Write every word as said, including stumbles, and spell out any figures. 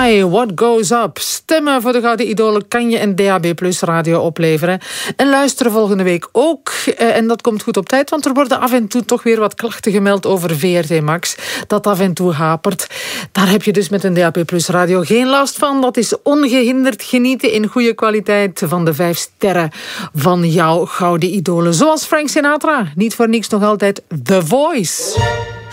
Sky, What Goes Up. Stemmen voor de Gouden Idolen kan je een D A B Plus radio opleveren. En luisteren volgende week ook. En dat komt goed op tijd, want er worden af en toe toch weer wat klachten gemeld over V R T Max. Dat af en toe hapert. Daar heb je dus met een D A B Plus radio geen last van. Dat is ongehinderd genieten in goede kwaliteit van de vijf sterren van jouw Gouden Idolen. Zoals Frank Sinatra. Niet voor niks nog altijd The Voice.